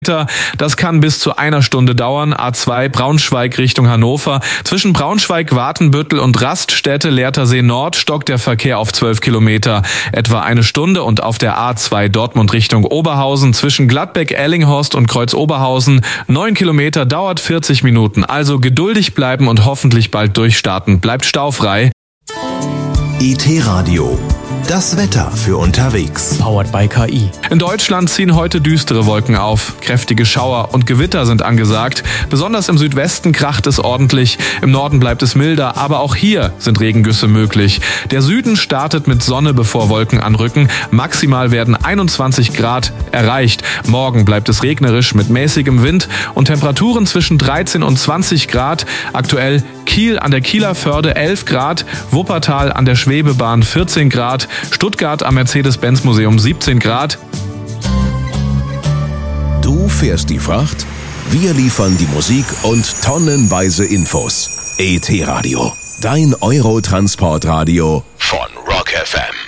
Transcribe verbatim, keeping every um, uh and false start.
Das kann bis zu einer Stunde dauern. A zwei Braunschweig Richtung Hannover. Zwischen Braunschweig, Watenbüttel und Raststätte Lehrtersee Nord stockt der Verkehr auf zwölf Kilometer. Etwa eine Stunde. Und auf der A zwei Dortmund Richtung Oberhausen zwischen Gladbeck, Ellinghorst und Kreuz Oberhausen neun Kilometer, dauert vierzig Minuten. Also geduldig bleiben und hoffentlich bald durchstarten. Bleibt staufrei. I T-Radio. Das Wetter für unterwegs. Powered by K I. In Deutschland ziehen heute düstere Wolken auf. Kräftige Schauer und Gewitter sind angesagt. Besonders im Südwesten kracht es ordentlich. Im Norden bleibt es milder, aber auch hier sind Regengüsse möglich. Der Süden startet mit Sonne, bevor Wolken anrücken. Maximal werden einundzwanzig Grad erreicht. Morgen bleibt es regnerisch mit mäßigem Wind und Temperaturen zwischen dreizehn und zwanzig Grad. Aktuell Kiel an der Kieler Förde elf Grad, Wuppertal an der Schwebebahn vierzehn Grad, Stuttgart am Mercedes-Benz-Museum siebzehn Grad. Du fährst die Fracht, wir liefern die Musik und tonnenweise Infos. E T-Radio, dein Eurotransportradio von Rock F M.